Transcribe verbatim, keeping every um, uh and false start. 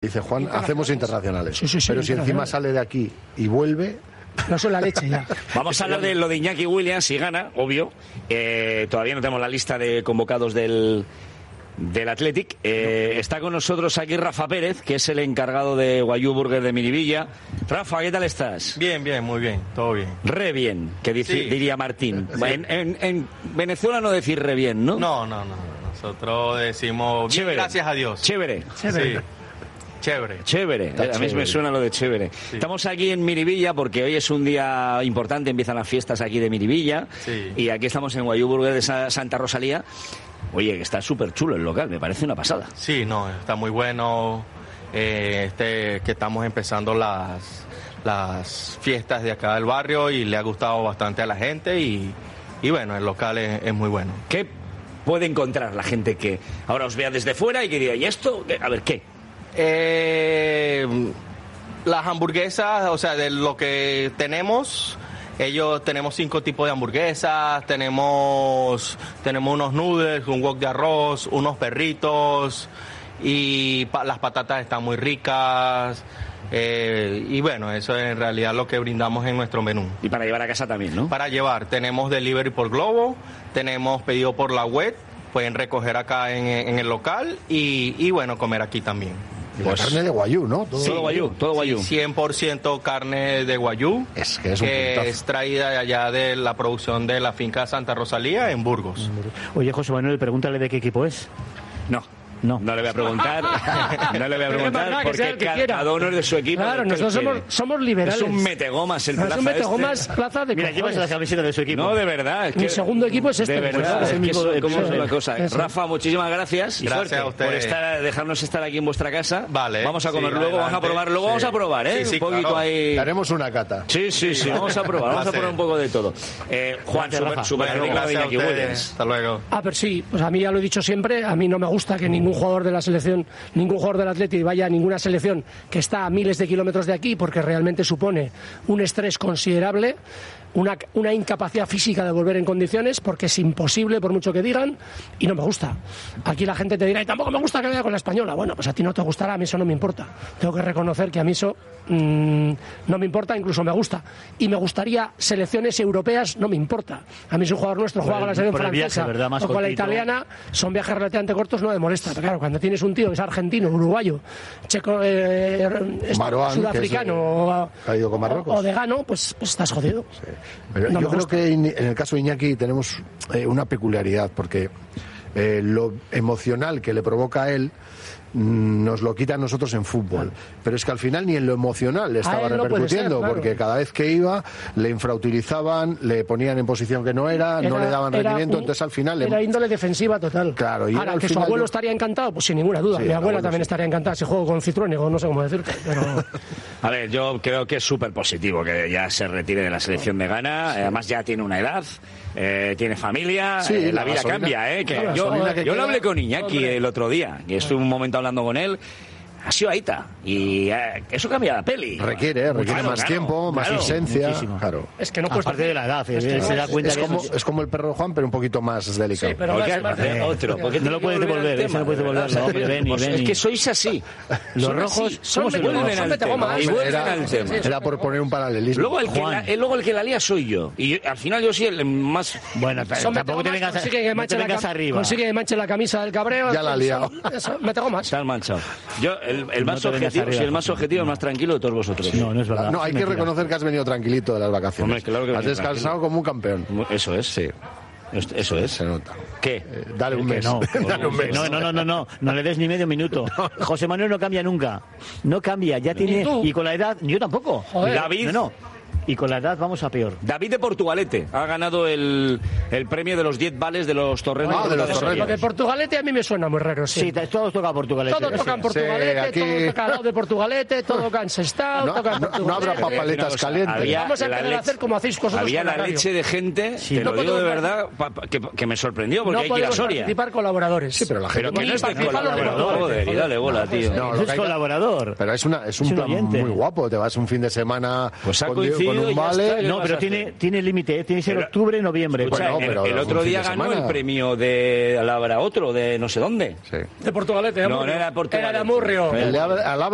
Dice Juan, hacemos internacionales. Sí, sí, sí, pero si encima sale de aquí y vuelve... No son la leche ya. Vamos a hablar de lo de Iñaki Williams, si gana, obvio. Eh, todavía no tenemos la lista de convocados del, del Athletic. Eh, está con nosotros aquí Rafa Pérez, que es el encargado de Guayú Burger de Miribilla. Rafa, ¿qué tal estás? Bien, bien, muy bien, todo bien. Re bien, que dice, Sí. diría Martín. Sí. En, en, en Venezuela no decir re bien, ¿no? No, no, no. Nosotros decimos bien, Chévere. gracias a Dios. Chévere. Sí. Chévere. Chévere, Está a mí chévere. me suena lo de chévere. Sí. Estamos aquí en Miribilla porque hoy es un día importante, empiezan las fiestas aquí de Miribilla. Sí. Y aquí estamos en Guayú Burger de Sa- Santa Rosalía. Oye, que está súper chulo el local, me parece una pasada. Sí, no, está muy bueno. Eh, este, que estamos empezando las, las fiestas de acá del barrio y le ha gustado bastante a la gente y, y bueno, el local es, es muy bueno. ¿Qué puede encontrar la gente que ahora os vea desde fuera y que diga, ¿y esto? A ver, ¿qué? Eh, las hamburguesas, o sea, de lo que tenemos, ellos tenemos cinco tipos de hamburguesas, tenemos, tenemos unos noodles, un wok de arroz, unos perritos y pa- las patatas están muy ricas. Eh, y bueno, eso es en realidad lo que brindamos en nuestro menú. Y para llevar a casa también, ¿no? Para llevar, tenemos delivery por Globo, tenemos pedido por la web, pueden recoger acá en, en el local y, y bueno, comer aquí también. Y Pues- la carne de Guayú, ¿no? Todo, Todo Guayú, todo Guayú. cien por ciento carne de Guayú, Es que es un que puntazo. es traída de allá de la producción de la finca Santa Rosalía en Burgos. Oye, José Manuel, pregúntale de qué equipo es. No. No. No le voy a preguntar, no le voy a preguntar Nada, que sea el porque que ca- quiera. cada uno es de su equipo. Claro, del que nosotros él somos, quiere. somos liberales. Es un metegomas el Es plaza un metegomas este. plaza de Mira, llevas la cojones. camiseta de su equipo. No, de verdad. Es Mi que segundo equipo es este, De pues, verdad, claro, es el que mismo eso- equipo. cómo es Sí. la cosa. Eso. Rafa, muchísimas gracias. Y Gracias suerte a ustedes. por estar, dejarnos estar aquí en vuestra casa. Vale. Vamos a comer Sí, luego, vamos a adelante. probar. Luego Sí. vamos a probar, ¿eh? Sí, sí, un poquito claro. ahí. Haremos una cata. Sí, sí, sí, vamos a probar, vamos a probar un poco de todo. Eh, Juan, Gracias, súper Rafa. súper Bueno, rico la de gracias a Iñaki ustedes. Williams. Hasta luego. Ah, pero sí, pues a mí ya lo he dicho siempre, a mí no me gusta que ningún jugador de la selección, ningún jugador del Atleti vaya a ninguna selección que está a miles de kilómetros de aquí, porque realmente supone un estrés considerable, una, una incapacidad física de volver en condiciones, porque es imposible por mucho que digan, y no me gusta. Aquí la gente te dirá, y tampoco me gusta que vaya con la española. Bueno, pues a ti no te gustará, a mí eso no me importa. Tengo que reconocer que a mí eso mmm, no me importa, incluso me gusta. Y me gustaría selecciones europeas, no me importa. A mí si un jugador nuestro Por juega con la el- selección por el viaje, francesa ¿verdad? Más o con la cortito. italiana, son viajes relativamente cortos, no me molesta. Pero claro, cuando tienes un tío que es argentino, uruguayo, checo, eh, es- Marouane, sudafricano que es, o, eh, ha ido con Marruecos. o de Gano, pues, pues estás jodido. Pero No yo me creo gusta. que in- en el caso de Iñaki tenemos eh, una peculiaridad, porque eh, lo emocional que le provoca a él mm, nos lo quita a nosotros en fútbol. Pero es que al final ni en lo emocional le estaba él no puede repercutiendo, ser, claro. porque cada vez que iba le infrautilizaban, le ponían en posición que no era, no Era- le daban era rendimiento, un- entonces al final... le- Era índole defensiva total. Claro, y Ahora, era al que su final abuelo yo- estaría encantado, pues sin ninguna duda. Sí, Mi el abuela abuelo también sí. estaría encantada si juego con Citruénigo, no sé cómo decirte. Pero A ver, yo creo que es súper positivo que ya se retire de la selección de Ghana. Además, ya tiene una edad, eh, tiene familia. Sí, eh, la, la vida gasolina- cambia, ¿eh? Que la yo gasolina que yo lo queda- hablé con Iñaki Hombre. el otro día, que estuve un momento hablando con él. Ha sido Aita. Y eh, eso cambia la peli. Requiere, requiere Claro, más claro, tiempo, más claro. licencia. muchísimo. Claro. es que no puedes. Aparte de la edad, Es que él no se da es- cuenta Es que como, eso- es como el perro de Juan, pero un poquito más delicado. Sí, pero ¿Por más- qué? más- Eh, otro. ¿Por qué No lo tiene puedes que volver devolver, al ese tema, no puedes de verdad? devolverlo, hombre, Benny, Pues Es Benny. que sois así. Los Son rojos, así, ¿cómo se y llaman? vuelven Son al metegomas. tema. Y vuelven Era, al tema. era por poner un paralelismo. Luego el, que la, Juan. eh, luego el que la lía soy yo. Y yo- al final yo soy el más... Bueno, Son tampoco te metegomas, vengas, consigue que no manche te la vengas cam- arriba. Consigue que manche la camisa del cabreo. Ya la ha son- liado. eso, metegomas. Se han manchado. Yo, el, el más No te vengas objetivo, arriba, si el más José. objetivo, el más tranquilo de todos vosotros. No, no es verdad. No, hay es que mentira. reconocer que has venido tranquilito de las vacaciones. Hombre, claro que he has venido descansado tranquilo. como un campeón. Eso es. Sí, Es- Eso es. se nota. ¿Qué? Eh, dale un Que mes. no, Dale un mes. no, no, no, no, no, no le des ni medio minuto. José Manuel no cambia nunca. No cambia, ya tiene. tú? Y con la edad, yo tampoco. Joder. David. No, no. Y con la edad vamos a peor. David de Portugalete ha ganado el, el premio de los diez vales de los torrenos. Ah, de los Eso, torrenos. Lo de Portugalete a mí me suena muy raro, sí. Sí, te- todos toca Portugal. Todo toca en Portugalete, aquí- todo toca al lado de Portugalete, todo toca en Sestao, No, toca en no, no habrá Portugalete. papaletas Una cosa, calientes. había Vamos a la empezar a hacer como hacéis vosotros Había con la la radio. leche de gente, Sí, te no lo digo de podemos verdad, pa- pa- que, que me sorprendió, porque No hay que ir a podemos Soria. participar colaboradores. Sí, pero la gente Pero que Ni no es de participan los colaborador, colaboradores. joder, y dale bola, tío. No, lo es que hay que- colaborador. Pero es, una, es un Es un plan oyente. muy guapo. Te vas un fin de semana Pues ha con, di- coincidido con y un ya vale. está, ¿qué No, vas pero a tiene, hacer? tiene límite, ¿eh? tiene que ser Pero- octubre, noviembre. Escucha, Bueno, el- pero el, un otro fin día de ganó semana. el premio de Alabra otro, de no sé dónde. Sí. De Portugalete, de No, no Amurrio. era Portugalete. Era de Amurrio. Eh, El de Ab- Alaba